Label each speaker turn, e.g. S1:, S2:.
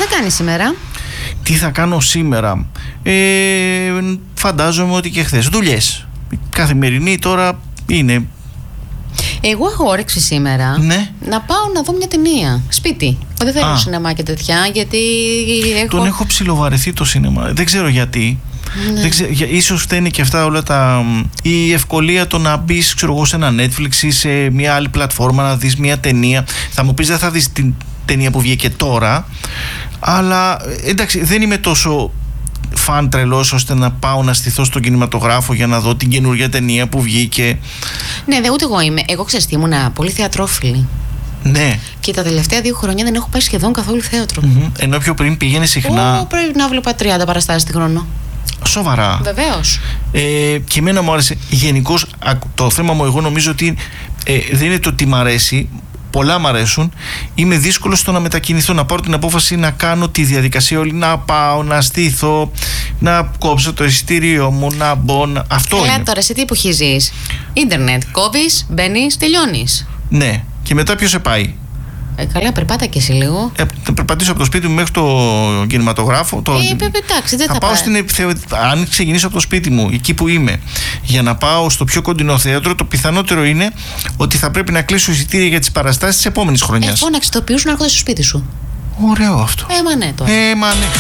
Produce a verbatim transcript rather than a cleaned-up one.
S1: θα κάνεις σήμερα?
S2: Τι θα κάνω σήμερα? Ε, φαντάζομαι ότι και χθες. Δουλειές. Καθημερινή τώρα είναι.
S1: Εγώ έχω όρεξη σήμερα,
S2: ναι.
S1: να πάω να δω μια ταινία. Σπίτι. Δεν θέλω σινεμά και τέτοια, γιατί. Έχω...
S2: Τον έχω ψιλοβαρεθεί το σινεμά. Δεν ξέρω γιατί.
S1: Ναι.
S2: Δεν ξέρω, ίσως φταίνει και αυτά όλα τα. Η ευκολία το να μπεις, ξέρω εγώ, σε ένα Netflix ή σε μια άλλη πλατφόρμα να δεις μια ταινία. Θα μου πεις, δεν θα δεις την ταινία που βγήκε τώρα. Αλλά εντάξει, δεν είμαι τόσο φαν τρελός ώστε να πάω να στηθώ στον κινηματογράφο για να δω την καινούργια ταινία που βγήκε.
S1: Ναι, δε, ούτε εγώ είμαι. Εγώ ξέρεις τι, ήμουνα πολύ θεατρόφιλη.
S2: Ναι.
S1: Και τα τελευταία δύο χρόνια δεν έχω πάει σχεδόν καθόλου θέατρο.
S2: Mm-hmm. Ενώ πιο πριν πήγαινε συχνά.
S1: Ω, πρέπει να βλέπα τριάντα παραστάσεις τη χρόνο.
S2: Σοβαρά.
S1: Βεβαίως.
S2: Ε, και εμένα μου άρεσε. Γενικώς το θέμα μου, εγώ νομίζω ότι ε, δεν είναι το τι μ' αρέσει. Πολλά μ' αρέσουν. Είμαι δύσκολο στο να μετακινηθώ, να πάρω την απόφαση να κάνω τη διαδικασία όλη. Να πάω, να στήθω, να κόψω το εισιτήριο μου, να μπω. Να... Αυτό
S1: Καλά,
S2: είναι.
S1: τώρα σε τι εποχή ζεις? Ίντερνετ. Κόβεις, μπαίνεις, τελειώνεις.
S2: Ναι. Και μετά ποιος σε πάει?
S1: Ε, καλά, περπάτα και εσύ λίγο.
S2: Ε, θα περπατήσω από το σπίτι μου μέχρι το κινηματογράφο. Το...
S1: Ε, εντάξει, δεν θα,
S2: θα πάω στην... Αν ξεκινήσω από το σπίτι μου, εκεί που είμαι, για να πάω στο πιο κοντινό θέατρο, το πιθανότερο είναι ότι θα πρέπει να κλείσω εισιτήρια για τις παραστάσεις της επόμενης χρονιάς.
S1: Ε, φώναξε ηθοποιούς να έρχονται στο σπίτι σου.
S2: Ωραίο αυτό.
S1: Ε, μα ναι τώρα.
S2: Ε, μα ναι.